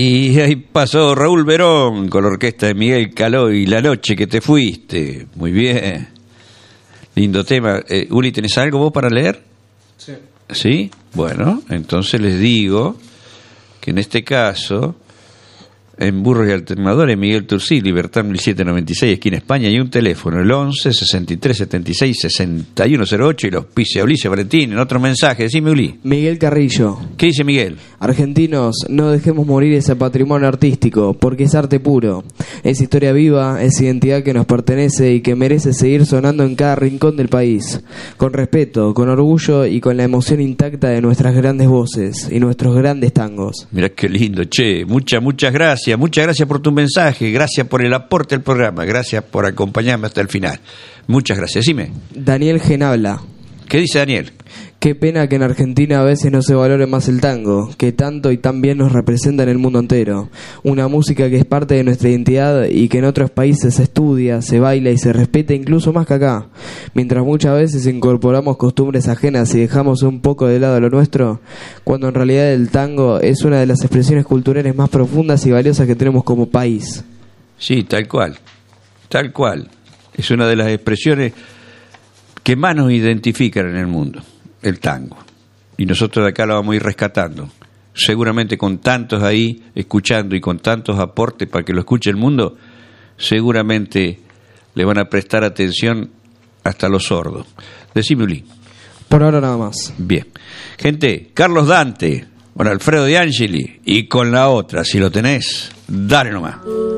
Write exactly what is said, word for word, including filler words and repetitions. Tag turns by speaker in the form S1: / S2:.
S1: Y ahí pasó Raúl Verón con la orquesta de Miguel Caló y La noche que te fuiste. Muy bien. Lindo tema. Eh, Uli, ¿tenés algo vos para leer?
S2: Sí.
S1: ¿Sí? Bueno, entonces les digo que en este caso, en Burros y Alternadores, Miguel Turcí, Libertad mil setecientos noventa y seis, esquina España, y un teléfono, el once, sesenta y tres, setenta y seis, sesenta y uno cero ocho, y los pise Ulises Valentín. En otro mensaje, decime, Uli.
S3: Miguel Carrillo.
S1: ¿Qué dice Miguel?
S3: Argentinos, no dejemos morir ese patrimonio artístico, porque es arte puro. Es historia viva, es identidad que nos pertenece y que merece seguir sonando en cada rincón del país. Con respeto, con orgullo y con la emoción intacta de nuestras grandes voces y nuestros grandes tangos.
S1: Mirá qué lindo, che. Muchas, muchas gracias. Muchas gracias por tu mensaje. Gracias por el aporte al programa. Gracias por acompañarme hasta el final. Muchas gracias. Decime.
S3: Daniel Genabla.
S1: ¿Qué dice Daniel?
S3: Qué pena que en Argentina a veces no se valore más el tango, que tanto y tan bien nos representa en el mundo entero. Una música que es parte de nuestra identidad y que en otros países se estudia, se baila y se respeta incluso más que acá. Mientras muchas veces incorporamos costumbres ajenas y dejamos un poco de lado lo nuestro, cuando en realidad el tango es una de las expresiones culturales más profundas y valiosas que tenemos como país.
S1: Sí, tal cual. Tal cual. Es una de las expresiones que más nos identifican en el mundo. El tango. Y nosotros de acá lo vamos a ir rescatando. Seguramente con tantos ahí escuchando y con tantos aportes para que lo escuche el mundo, seguramente le van a prestar atención hasta los sordos. Decime, Uli.
S3: Por ahora nada más.
S1: Bien. Gente, Carlos Dante, con Alfredo De Angeli y con la otra, si lo tenés, dale nomás.